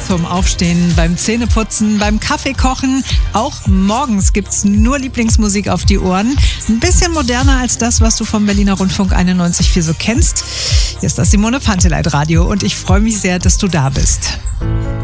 vorm Aufstehen, beim Zähneputzen, beim Kaffeekochen. Auch morgens gibt's nur Lieblingsmusik auf die Ohren. Ein bisschen moderner als das, was du vom Berliner Rundfunk 91.4 so kennst. Hier ist das Simone Panteleit Radio und ich freue mich sehr, dass du da bist.